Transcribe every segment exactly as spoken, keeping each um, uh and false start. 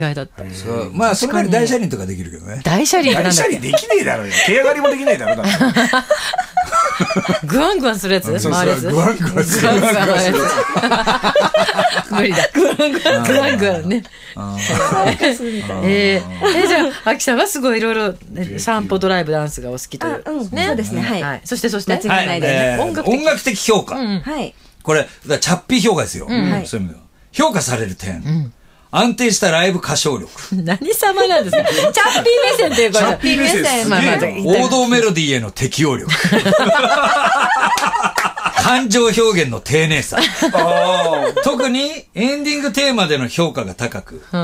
外だった。 そう、まあその代わり大車輪とかできるけどね。 大車輪大車輪できねえだろよ。毛上がりもできねえだろだって。 グワングワンするやつ、回るやつ。 グワングワンするやつ。 無理だ。グワングワン、グワングワンね。ええ、じゃあ秋さんはすごいいろいろ散歩、ドライブ、ダンスがお好きという。 ね、そうですね。はい。 そしてそして間違いないです。 音楽的評価。 はい。 これチャッピー評価ですよ。そういう意味では評価される点。安定したライブ歌唱力。 何様なんですか。チャッピー目線というか。 チャッピー目線。 まあまあ、 王道メロディーへの適応力。感情表現の丁寧さ。特にエンディングテーマでの評価が高く、うん、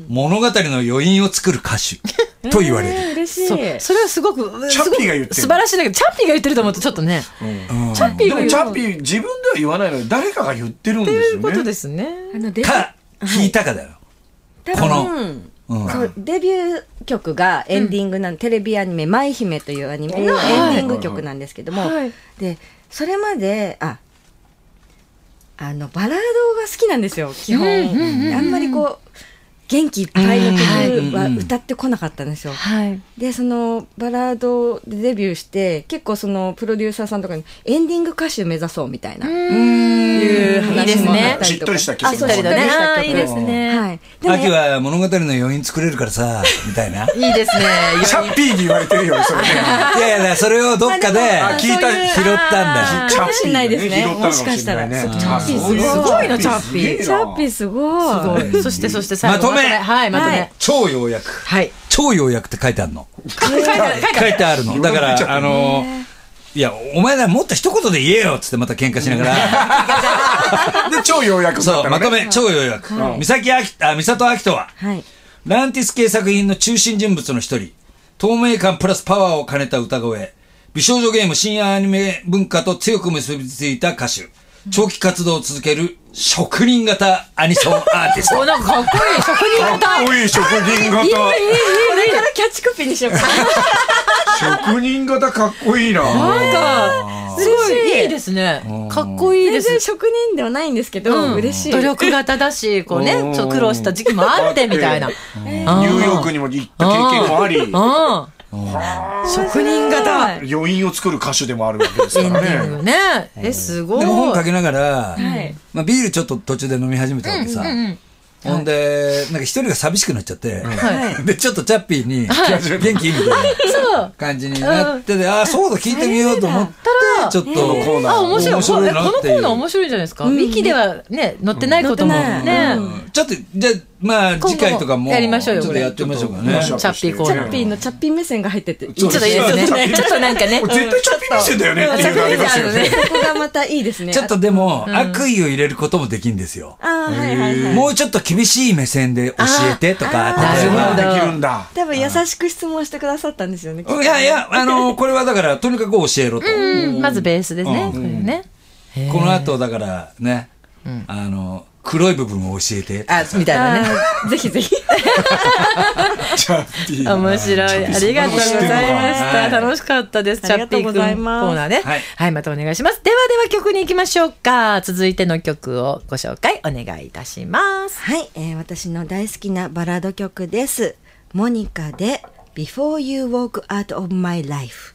物語の余韻を作る歌手と言われる。 えー、嬉しい。 そ, それはすごく、 チャッピーが言ってる。 素晴らしいんだけど、チャッピーが言ってると思うとちょっとね。 うん、チャッピーが言ってる。チャッピー自分では言わないのに誰かが言ってるんですよね。 ということですね。 あのか、聞いたかだよ。この、 うん、そうデビュー曲がエンディングなん、うん、テレビアニメ「舞姫」というアニメのエンディング曲なんですけども、はい、でそれまでああのバラードが好きなんですよ基本、うんうんうん、あんまりこう元気いっぱいの曲は歌ってこなかったんですよ、はい、でそのバラードでデビューして結構そのプロデューサーさんとかにエンディング歌手目指そうみたいないう話もあったりとか、 しっとりした曲、 あ、そうしっとりした曲、 いいですね。 はい。 秋は物語の余韻作れるからさみたいな。いいですね。 チャッピーに言われてるよそれね。 いやいやそれをどっかで聞いた拾ったんだ。 かもしれないですね。もしかしたらチャッピーすごいのチャッピー。 チャッピーすごい。 そしてそしてまとめ。 はいまとめ。 超要約。 はい。 超要約って書いてあるの。書いてあるの。だからあの。いや、お前らもっと一言で言えよっつってまた喧嘩しながら。 で、超要約そう、まとめ、超要約。三崎あき、あ、三里明人は、ランティス系作品の中心人物の一人、透明感プラスパワーを兼ねた歌声、美少女ゲーム深夜アニメ文化と強く結びついた歌手、長期活動を続ける職人型アニソンアーティスト。 お、なんかかっこいい、職人型。 かっこいい、職人型。いい、いい、いい。これからキャッチコピーにしようか。 職人型かっこいいな。 なんか、すごいいいですね。かっこいいです。 全然職人ではないんですけど、嬉しい。 努力型だし、こうね、ちょっと苦労した時期もあって、みたいな。ニューヨークにも行った経験もあり。 職人型余韻を作る歌手でもあるわけですからね。 エンディングね。え、すごい。 でも本書きながら、まあビールちょっと途中で飲み始めたわけさ。ほんで、なんか一人が寂しくなっちゃって、で、ちょっとチャッピーに、元気みたいな感じになってて、ああ、そうだ、聞いてみようと思ったら、ちょっと、 あ、面白い。このコーナー面白いんじゃないですか。ミキではね、載ってないこともね。 ちょっと、じゃあ、まあ、次回とかも、 やりましょうよ。 ちょっとやってみましょうかね。 チャッピーコーナー。 チャッピーのチャッピー目線が入ってて、 ちょっといいですね。ちょっとなんかね。 絶対チャッピー目線だよねっていうのありますよね。 ここがまたいいですね。 ちょっとでも、悪意を入れることもできるんですよ。もうちょっと厳しい目線で教えてとか、 例えばできるんだ。 多分優しく質問してくださったんですよね。 いやいや、あの、これはだから、とにかく教えろと。 まずベースですね。 この後、だからね、あの、黒い部分を教えて。 あ、みたいなね。 ぜひぜひ。 面白い。ありがとうございました。楽しかったです。チャッピーくんコーナーね。はい、またお願いします。ではでは曲に行きましょうか。続いての曲をご紹介お願いいたします。 はい、えー、私の大好きなバラード曲です。モニカで Before You Walk Out of My Life。